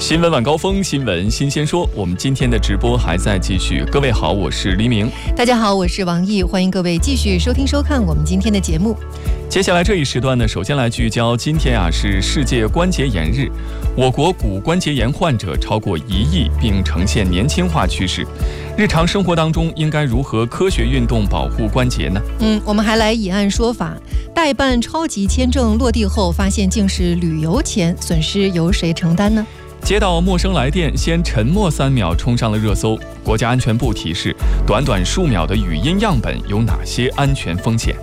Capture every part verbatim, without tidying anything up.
新闻晚高峰，新闻新鲜说。我们今天的直播还在继续。各位好，我是黎明。 大家好，我是王毅，欢迎各位继续收听收看我们今天的节目。 接下来这一时段呢，首先来聚焦，今天啊是世界关节炎日，我国骨关节炎患者超过一亿，并呈现年轻化趋势。日常生活当中应该如何科学运动保护关节呢？ 嗯，我们还来以案说法。代办超级签证落地后，发现竟是旅游钱，损失由谁承担呢？ 接到陌生来电，先沉默三秒，冲上了热搜。国家安全部提示，短短数秒的语音样本有哪些安全风险？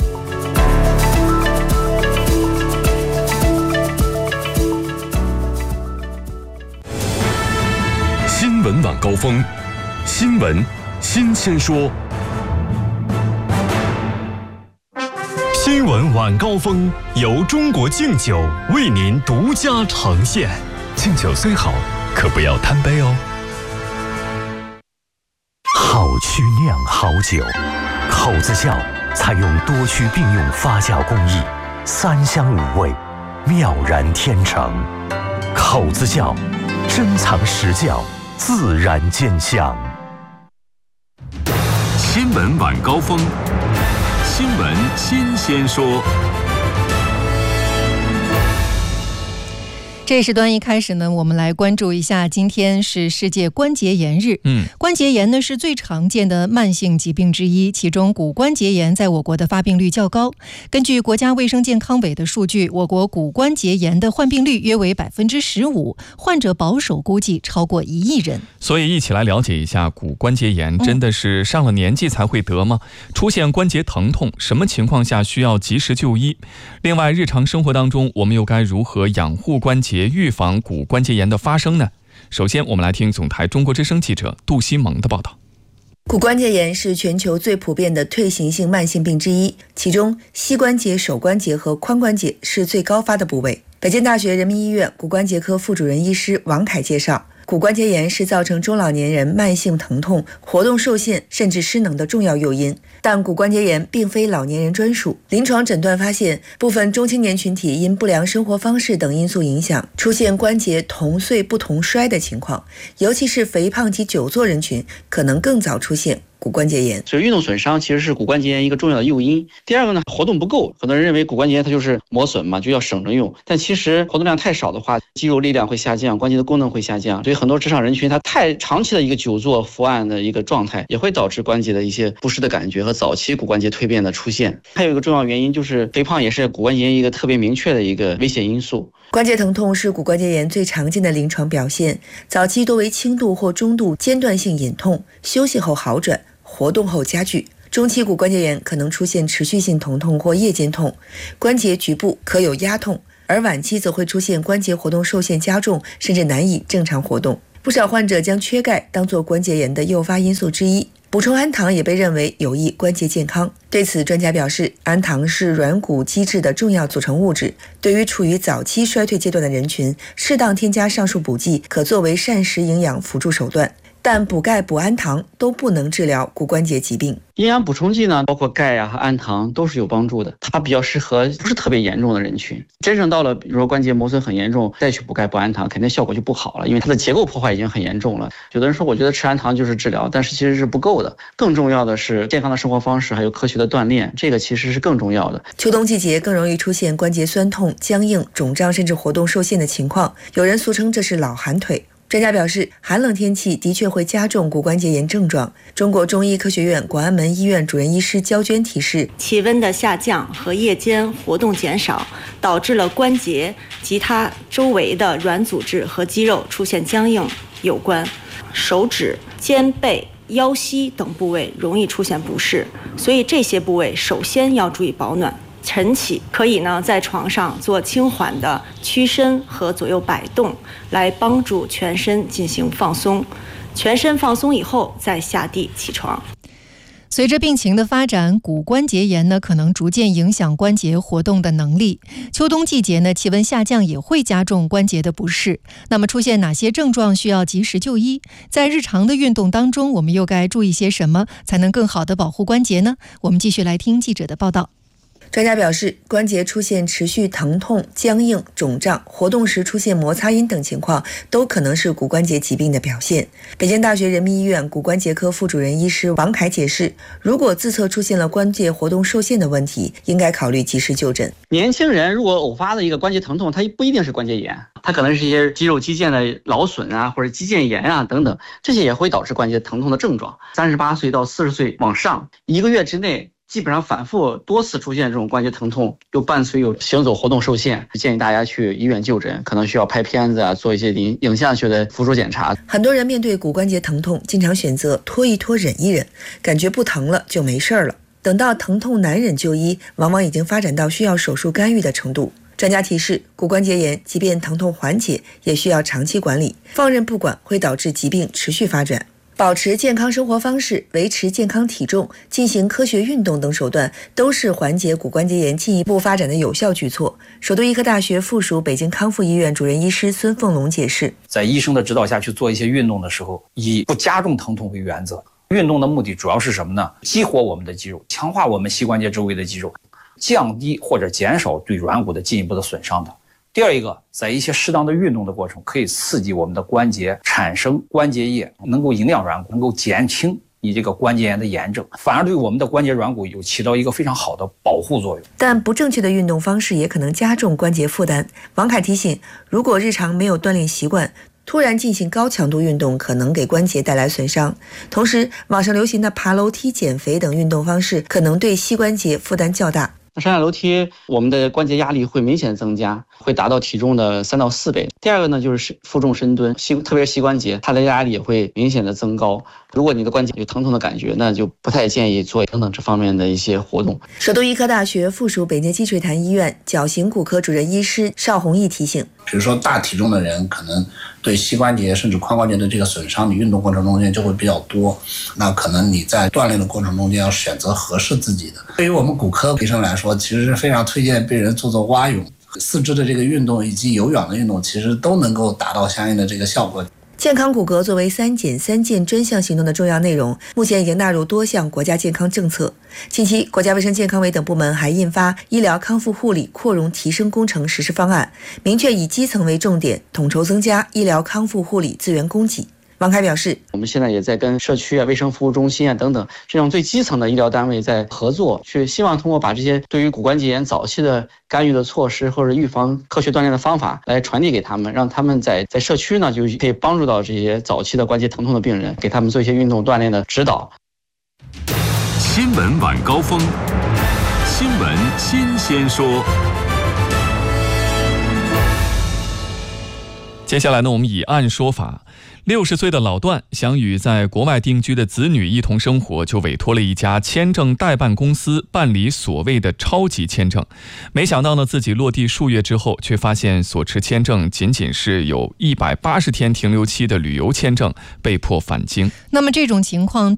新闻晚高峰，新闻新鲜说。新闻晚高峰由中国敬酒为您独家呈现。敬酒虽好，可不要贪杯哦。 好曲酿好酒，口子窖采用多区并用发酵工艺，三香五味，妙然天成。口子窖珍藏实窖，自然见香。 新闻晚高峰，新闻新鲜说。 这一时段一开始呢，我们来关注一下，今天是世界关节炎日。嗯，关节炎呢是最常见的慢性疾病之一，其中骨关节炎在我国的发病率较高。根据国家卫生健康委的数据，我国骨关节炎的患病率约为百分之十五，患者保守估计超过一亿人。 所以一起来了解一下，骨关节炎真的是上了年纪才会得吗？出现关节疼痛，什么情况下需要及时就医？另外，日常生活当中我们又该如何养护关节，预防骨关节炎的发生呢？首先我们来听总台中国之声记者杜西蒙的报道。 骨关节炎是全球最普遍的退行性慢性病之一，其中膝关节、手关节和髋关节是最高发的部位。北京大学人民医院骨关节科副主任医师王凯介绍，骨关节炎是造成中老年人慢性疼痛、活动受限甚至失能的重要诱因，但骨关节炎并非老年人专属。临床诊断发现，部分中青年群体因不良生活方式等因素影响，出现关节同岁不同衰的情况，尤其是肥胖及久坐人群可能更早出现骨关节炎。 所以运动损伤其实是骨关节炎一个重要的诱因。第二个呢，活动不够，很多人认为骨关节炎它就是磨损嘛，就要省着用，但其实活动量太少的话，肌肉力量会下降，关节的功能会下降，所以很多职场人群他太长期的一个久坐伏案的一个状态，也会导致关节的一些不适的感觉和早期骨关节蜕变的出现。还有一个重要原因就是肥胖也是骨关节炎一个特别明确的一个危险因素。 关节疼痛是骨关节炎最常见的临床表现，早期多为轻度或中度间断性隐痛，休息后好转，活动后加剧。中期骨关节炎可能出现持续性疼痛或夜间痛，关节局部可有压痛，而晚期则会出现关节活动受限加重，甚至难以正常活动。不少患者将缺钙当作关节炎的诱发因素之一，补充氨糖也被认为有益关节健康。对此，专家表示，氨糖是软骨基质的重要组成物质，对于处于早期衰退阶段的人群，适当添加上述补剂可作为膳食营养辅助手段。但补钙、补氨糖都不能治疗骨关节疾病。 营养补充剂呢，包括钙啊和氨糖都是有帮助的，它比较适合不是特别严重的人群。真正到了比如说关节磨损很严重，再去补钙补氨糖，肯定效果就不好了，因为它的结构破坏已经很严重了。有的人说我觉得吃氨糖就是治疗，但是其实是不够的。更重要的是健康的生活方式，还有科学的锻炼，这个其实是更重要的。 秋冬季节更容易出现关节酸痛、僵硬、肿胀甚至活动受限的情况，有人俗称这是老寒腿。专家表示，寒冷天气的确会加重骨关节炎症状。中国中医科学院广安门医院主任医师焦娟提示， 气温的下降和夜间活动减少，导致了关节及它周围的软组织和肌肉出现僵硬有关。手指、肩背、腰膝等部位容易出现不适，所以这些部位首先要注意保暖。晨起可以呢在床上做轻缓的屈伸和左右摆动，来帮助全身进行放松。全身放松以后再下地起床。 随着病情的发展，骨关节炎呢可能逐渐影响关节活动的能力。秋冬季节呢，气温下降也会加重关节的不适。那么出现哪些症状需要及时就医？在日常的运动当中，我们又该注意些什么，才能更好的保护关节呢？我们继续来听记者的报道。 专家表示，关节出现持续疼痛、僵硬、肿胀，活动时出现摩擦音等情况，都可能是骨关节疾病的表现。北京大学人民医院骨关节科副主任医师王凯解释，如果自测出现了关节活动受限的问题，应该考虑及时就诊。 年轻人如果偶发的一个关节疼痛，它不一定是关节炎，它可能是一些肌肉肌腱的劳损啊，或者肌腱炎啊等等，这些也会导致关节疼痛的症状。三十八岁到四十岁往上，一个月之内基本上反复多次出现这种关节疼痛，又伴随有行走活动受限，建议大家去医院就诊，可能需要拍片子啊，做一些影影像学的辅助检查。 很多人面对骨关节疼痛，经常选择拖一拖、忍一忍，感觉不疼了就没事了。等到疼痛难忍就医，往往已经发展到需要手术干预的程度。专家提示，骨关节炎即便疼痛缓解，也需要长期管理，放任不管会导致疾病持续发展。保持健康生活方式、维持健康体重、进行科学运动等手段，都是缓解骨关节炎进一步发展的有效举措。首都医科大学附属北京康复医院主任医师孙凤龙解释， 在医生的指导下去做一些运动的时候，以不加重疼痛为原则。运动的目的主要是什么呢？激活我们的肌肉，强化我们膝关节周围的肌肉，降低或者减少对软骨的进一步的损伤的。第二一个，在一些适当的运动的过程，可以刺激我们的关节产生关节液，能够营养软骨，能够减轻你这个关节炎的炎症，反而对我们的关节软骨有起到一个非常好的保护作用。 但不正确的运动方式也可能加重关节负担。王凯提醒，如果日常没有锻炼习惯，突然进行高强度运动可能给关节带来损伤。同时，网上流行的爬楼梯、减肥等运动方式可能对膝关节负担较大。 那上下楼梯，我们的关节压力会明显增加，会达到体重的三到四倍。第二个呢，就是负重深蹲，膝特别是膝关节，它的压力也会明显的增高。如果你的关节有疼痛的感觉，那就不太建议做等等这方面的一些活动。 首都医科大学附属北京积水潭医院矫形骨科主任医师邵宏毅提醒， 比如说大体重的人，可能对膝关节甚至髋关节的这个损伤，你运动过程中间就会比较多。那可能你在锻炼的过程中间要选择合适自己的。对于我们骨科医生来说，其实是非常推荐病人做做蛙泳、四肢的这个运动以及有氧的运动，其实都能够达到相应的这个效果。 健康骨骼作为三减三健专项行动的重要内容，目前已经纳入多项国家健康政策。近期，国家卫生健康委等部门还印发《医疗康复护理扩容提升工程实施方案》，明确以基层为重点，统筹增加医疗康复护理资源供给。王凯表示， 我们现在也在跟社区啊、卫生服务中心啊等等这种最基层的医疗单位在合作，去希望通过把这些对于骨关节炎早期的干预的措施或者预防科学锻炼的方法来传递给他们，让他们在在社区呢就可以帮助到这些早期的关节疼痛的病人，给他们做一些运动锻炼的指导。 新闻晚高峰，新闻新鲜说。 接下来呢，我们以案说法。六十岁的老段想与在国外定居的子女一同生活，就委托了一家签证代办公司办理所谓的超级签证。没想到呢，自己落地数月之后，却发现所持签证仅仅是有一百八十天停留期的旅游签证，被迫返京。 那么这种情况